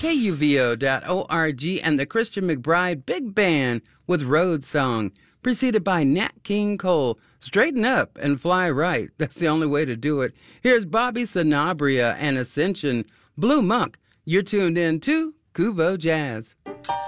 KUVO.org and the Christian McBride Big Band with Road Song, preceded by Nat King Cole. Straighten up and fly right. That's the only way to do it. Here's Bobby Sanabria and Ascension. Blue Monk, you're tuned in to Kuvo Jazz.